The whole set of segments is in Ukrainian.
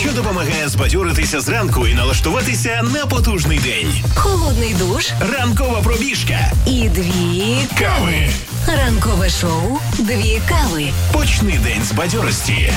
що допомагає збадьоритися зранку і налаштуватися на потужний день. Холодний душ, Ранкова пробіжка і 2 кави. Ранкове шоу «2 кави». Почни день з бадьорості.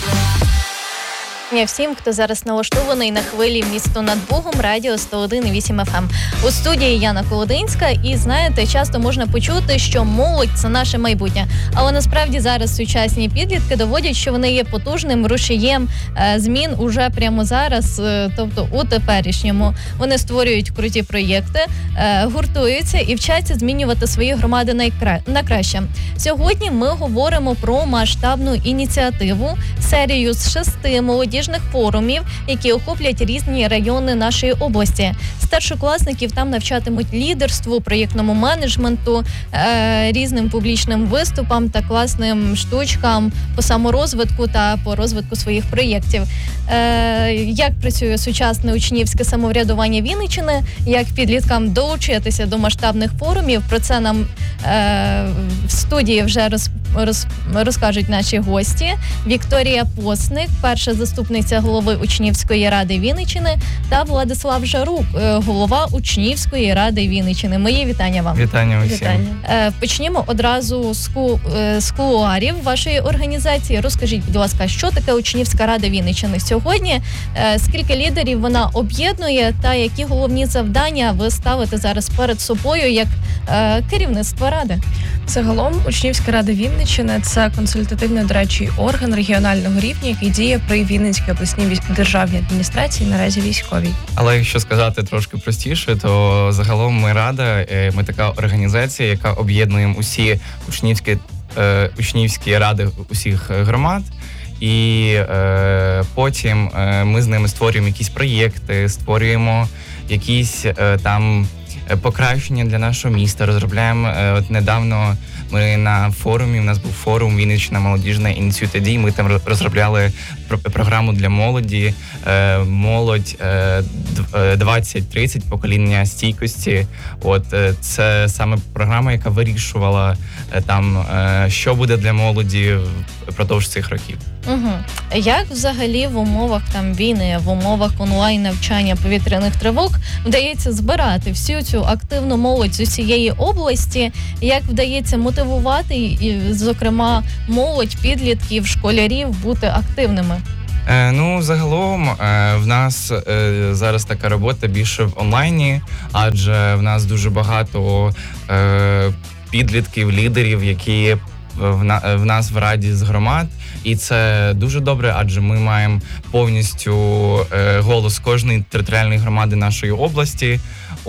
Всім, хто зараз налаштований на хвилі «Місто над Богом», радіо 101,8 FM. У студії Яна Колодинська. І знаєте, часто можна почути, що молодь – це наше майбутнє. Але насправді зараз сучасні підлітки доводять, що вони є потужним рушієм змін уже прямо зараз, тобто у теперішньому. Вони створюють круті проєкти, гуртуються і вчаться змінювати свої громади на краще. Сьогодні ми говоримо про масштабну ініціативу, серію з 6 молодіжних форумів, які охоплять різні райони нашої області. Старшокласників там навчатимуть лідерству, проєктному менеджменту, різним публічним виступам та класним штучкам по саморозвитку та по розвитку своїх проєктів. Як працює сучасне учнівське самоврядування Вінниччини, як підліткам долучитися до масштабних форумів, про це нам в студії вже розкажуть наші гості. Вікторія Постник, перша заступниця голови Учнівської ради Вінниччини, та Владислав Жарук, голова Учнівської ради Вінниччини. Мої вітання вам. Вітання усім. Почнімо одразу з кулуарів вашої організації. Розкажіть, будь ласка, що таке Учнівська рада Вінниччини сьогодні, скільки лідерів вона об'єднує та які головні завдання ви ставите зараз перед собою як керівництво ради? Загалом Учнівська рада Вінниччини – це консультативно-дорадчий орган регіонального рівня, який діє при Вінницькій обласній державній адміністрації, наразі військовій. Але якщо сказати трошки простіше, то загалом ми рада, ми така організація, яка об'єднує усі учнівські ради усіх громад. І потім ми з ними створюємо якісь проєкти, створюємо якісь там покращення для нашого міста, розробляємо. От недавно ми на форумі, у нас був форум «Вінниччина молодіжна ініціатива дій», ми там розробляли програму для молоді, молодь 20-30, покоління стійкості. От це саме програма, яка вирішувала там, що буде для молоді впродовж цих років. Угу. Як взагалі в умовах там війни, в умовах онлайн-навчання повітряних тривог вдається збирати всю цю активну молодь з усієї області? Як вдається мотивувати, і, зокрема, молодь, підлітків, школярів бути активними? Загалом в нас зараз така робота більше в онлайні, адже в нас дуже багато підлітків, лідерів, які в нас в раді з громад, і це дуже добре, адже ми маємо повністю голос кожної територіальної громади нашої області.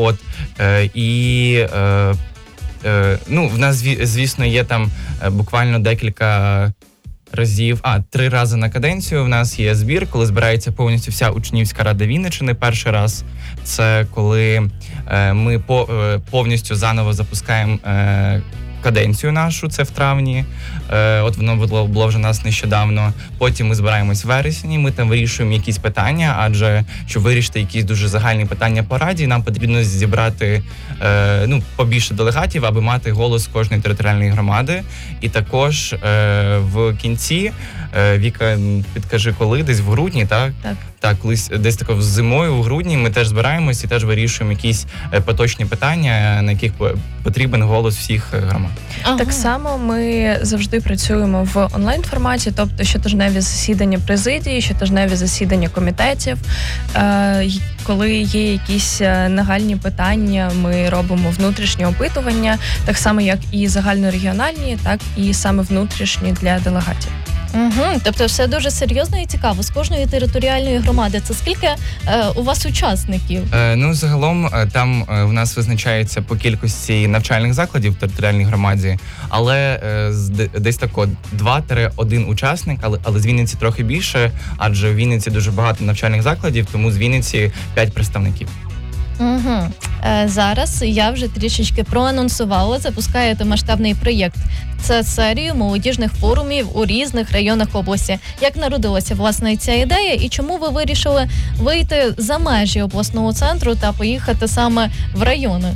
В нас, звісно, є там буквально декілька разів, 3 рази на каденцію в нас є збір, коли збирається повністю вся Учнівська рада Вінниччини. Перший раз це коли ми повністю заново запускаємо каденцію нашу, це в травні. Воно було вже у нас нещодавно. Потім ми збираємось в вересні, ми там вирішуємо якісь питання, адже щоб вирішити якісь дуже загальні питання по раді, нам потрібно зібрати побільше делегатів, аби мати голос кожної територіальної громади. І також в кінці, Віка, підкажи, коли? Десь в грудні, так? Так, колись десь тако зимою, в грудні ми теж збираємось і теж вирішуємо якісь поточні питання, на яких потрібен голос всіх громад. Ага. Так само ми завжди працюємо в онлайн-форматі, тобто щотижневі засідання президії, щотижневі засідання комітетів. Коли є якісь нагальні питання, ми робимо внутрішні опитування, так само як і загальнорегіональні, так і саме внутрішні для делегатів. Угу. Тобто все дуже серйозно і цікаво. З кожної територіальної громади це скільки у вас учасників? Загалом там в нас визначається по кількості навчальних закладів в територіальній громаді, але десь тако 2-1 учасник, але з Вінниці трохи більше, адже в Вінниці дуже багато навчальних закладів, тому з Вінниці 5 представників. Угу. Зараз я вже трішечки проанонсувала, запускаєте масштабний проєкт. Це серію молодіжних форумів у різних районах області. Як народилася, власне, ця ідея і чому ви вирішили вийти за межі обласного центру та поїхати саме в райони?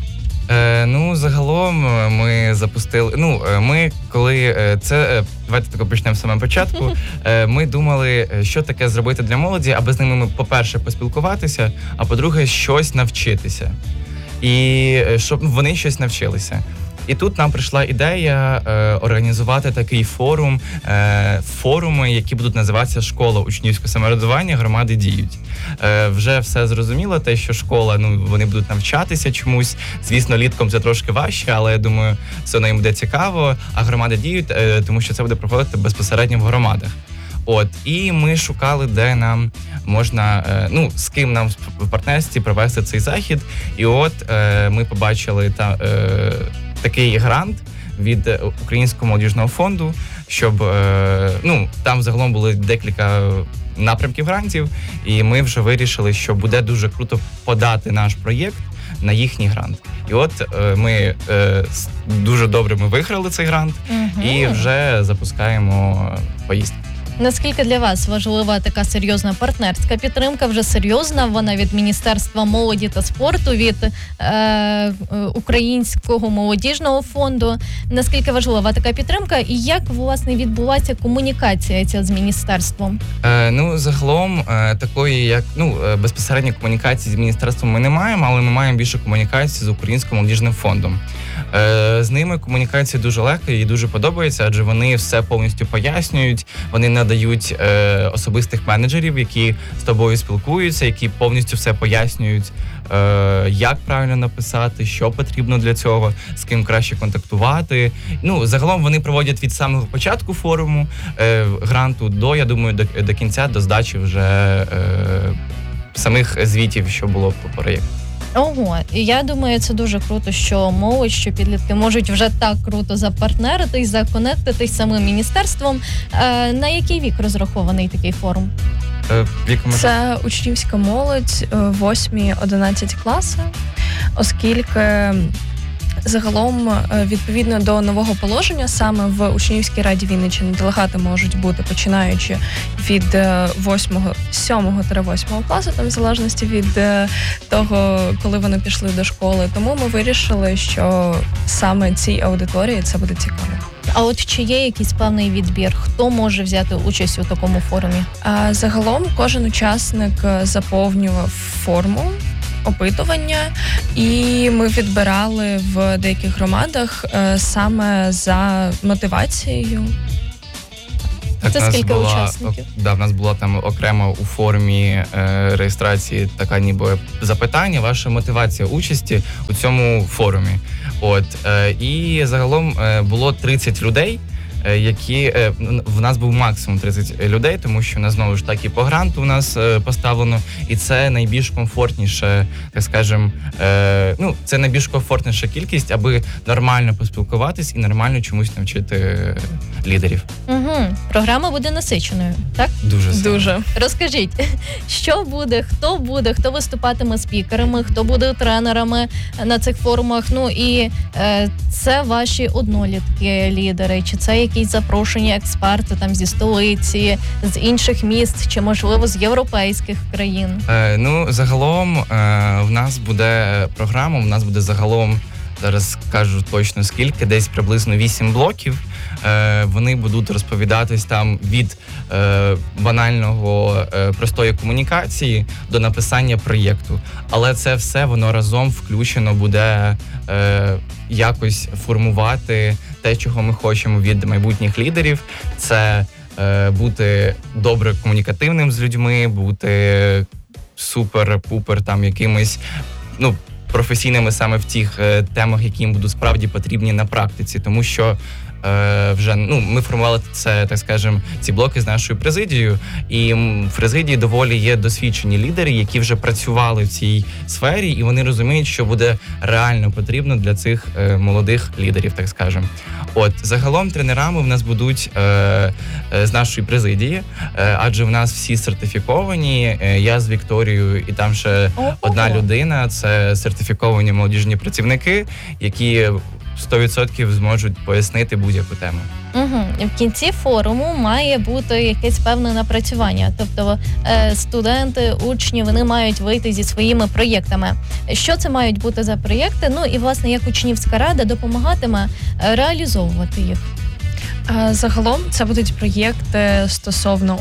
Ну, загалом ми запустили. Ми коли давайте тако почнемо з самого початку. Ми думали, що таке зробити для молоді, аби з ними, по-перше, поспілкуватися, а по-друге, щось навчитися. І щоб вони щось навчилися. І тут нам прийшла ідея організувати такий форуми, які будуть називатися «Школа учнівського самоврядування. Громади діють». Вже все зрозуміло, те, що школа, вони будуть навчатися чомусь. Звісно, літком це трошки важче, але я думаю, все одно їм буде цікаво. А громади діють, тому що це буде проходити безпосередньо в громадах. І ми шукали, де нам можна, з ким нам в партнерстві провести цей захід. І ми побачили такий грант від Українського молодіжного фонду, щоб, там загалом були декілька напрямків грантів, і ми вже вирішили, що буде дуже круто подати наш проєкт на їхній грант. І ми дуже добре виграли цей грант і вже запускаємо поїздку. Наскільки для вас важлива така серйозна партнерська підтримка, вже серйозна, вона від Міністерства молоді та спорту, від Українського молодіжного фонду. Наскільки важлива така підтримка і як, власне, відбулася комунікація ця з міністерством? Загалом такої, безпосередньо комунікації з міністерством ми не маємо, але ми маємо більше комунікації з Українським молодіжним фондом. З ними комунікація дуже легка і дуже подобається, адже вони все повністю пояснюють, вони надають особистих менеджерів, які з тобою спілкуються, які повністю все пояснюють, як правильно написати, що потрібно для цього, з ким краще контактувати. Загалом вони проводять від самого початку форуму, гранту до, я думаю, до кінця, до здачі вже самих звітів, що було по проєкту. Ого, і я думаю, це дуже круто, що молодь, що підлітки можуть вже так круто запартнеритись, законектитись з самим міністерством. На який вік розрахований такий форум? Це учнівська молодь 8-11 класи, оскільки загалом, відповідно до нового положення, саме в Учнівській раді Вінниччини делегати можуть бути починаючи від 7-8 класу, там в залежності від того, коли вони пішли до школи. Тому ми вирішили, що саме цій аудиторії це буде цікаво. А чи є якийсь певний відбір? Хто може взяти участь у такому форумі? Загалом кожен учасник заповнював форму опитування, і ми відбирали в деяких громадах саме за мотивацією. Це скільки учасників? В нас була там окремо у формі реєстрації така ніби запитання, ваша мотивація участі у цьому форумі. І загалом було 30 людей, в нас був максимум 30 людей, тому що на знову ж таки по гранту у нас поставлено, і це найбільш комфортніше, так скажем, це найбільш комфортніша кількість, аби нормально поспілкуватись і нормально чомусь навчити лідерів. Програма буде насиченою, так? Дуже. Розкажіть, що буде, хто виступатиме спікерами, хто буде тренерами на цих форумах, і це ваші однолітки лідери, чи це якісь запрошені експерти там зі столиці, з інших міст, чи, можливо, з європейських країн? Загалом в нас буде програма, в нас буде загалом, зараз кажу точно скільки, десь приблизно 8 блоків. Вони будуть розповідатись там від банального простої комунікації до написання проєкту. Але це все, воно разом включено буде якось формувати те, чого ми хочемо від майбутніх лідерів. Це бути добре комунікативним з людьми, бути супер-пупер там якимось, професійними саме в тих темах, які їм будуть справді потрібні на практиці. Тому що вже ми формували це, так скажемо, ці блоки з нашою президією, і в президії доволі є досвідчені лідери, які вже працювали в цій сфері, і вони розуміють, що буде реально потрібно для цих молодих лідерів, так скажемо. Загалом тренерами в нас будуть з нашої президії, адже в нас всі сертифіковані. Я з Вікторією і там ще одна людина, це сертифіковані молодіжні працівники, які 100% зможуть пояснити будь-яку тему. Угу. В кінці форуму має бути якесь певне напрацювання. Тобто студенти, учні, вони мають вийти зі своїми проєктами. Що це мають бути за проєкти? Ну і, власне, як учнівська рада допомагатиме реалізовувати їх? Загалом це будуть проєкти стосовно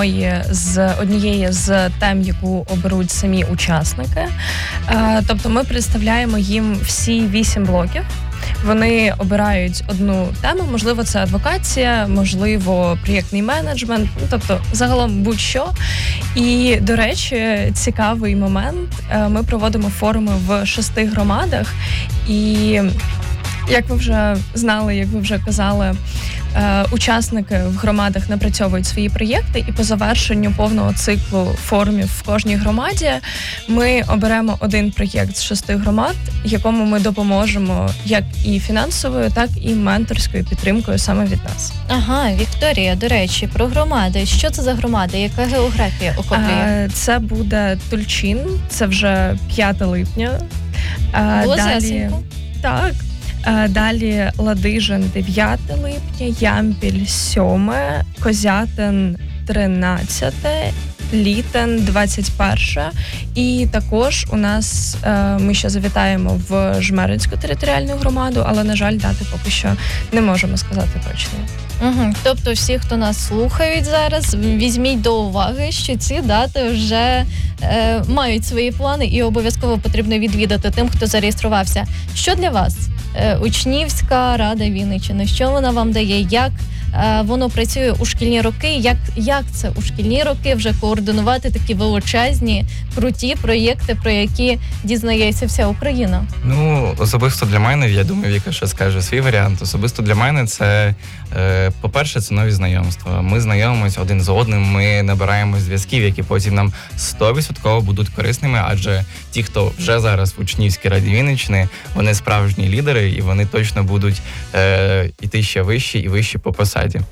однієї з тем, яку оберуть самі учасники. Тобто ми представляємо їм всі 8 блоків. Вони обирають одну тему, можливо, це адвокація, можливо, проєктний менеджмент, тобто загалом будь-що. І, до речі, цікавий момент. Ми проводимо форуми в 6 громадах, і як ви вже знали, як ви вже казали, учасники в громадах напрацьовують свої проєкти, і по завершенню повного циклу форумів в кожній громаді ми оберемо один проєкт з 6 громад, якому ми допоможемо як і фінансовою, так і менторською підтримкою саме від нас. Ага, Вікторія, до речі, про громади. Що це за громади? Яка географія охоплює? Це буде Тульчин, це вже 5 липня. Далі, так. Далі Ладижин 9 липня, Ямпіль 7, Козятин 13, Літин 21. І також у нас ми ще завітаємо в Жмеринську територіальну громаду, але, на жаль, дати поки що не можемо сказати точно. Угу. Тобто всі, хто нас слухають зараз, візьміть до уваги, що ці дати вже мають свої плани і обов'язково потрібно відвідати тим, хто зареєструвався. Що для вас учнівська рада Вінниччини? Що вона вам дає? Як воно працює у шкільні роки? Як це у шкільні роки вже координувати такі величезні, круті проєкти, про які дізнається вся Україна? Ну, особисто для мене, я думаю, Віка ще скаже свій варіант. Особисто для мене це, по-перше, це нові знайомства. Ми знайомимось один з одним, ми набираємо зв'язків, які потім нам 100% будуть корисними, адже ті, хто вже зараз в учнівській раді Вінниччини, вони справжні лідери, і вони точно будуть йти ще вище і вище по посаді.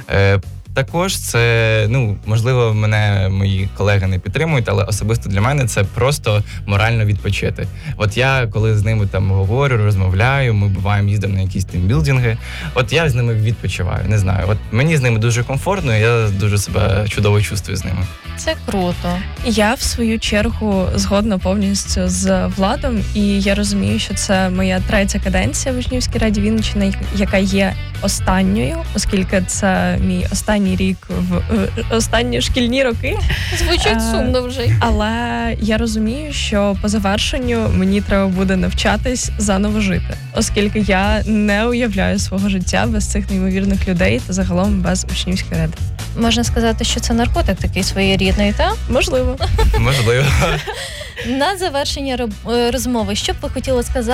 Також це, можливо, мої колеги не підтримують, але особисто для мене це просто морально відпочити. От я, коли з ними там говорю, розмовляю, ми буваємо, їздимо на якісь тимбілдинги, от я з ними відпочиваю, не знаю. От мені з ними дуже комфортно, і я дуже себе чудово чувствую з ними. Це круто. Я, в свою чергу, згодна повністю з Владом, і я розумію, що це моя 3-я каденція в Учнівській раді Вінниччини, яка є останньою, оскільки це мій останній рік в останні шкільні роки. Звучить сумно вже. Але я розумію, що по завершенню мені треба буде навчатись заново жити, оскільки я не уявляю свого життя без цих неймовірних людей та загалом без Учнівської ради. Можна сказати, що це наркотик такий своєрідний, так? Можливо. Можливо. На завершення розмови, що б ви хотіли сказати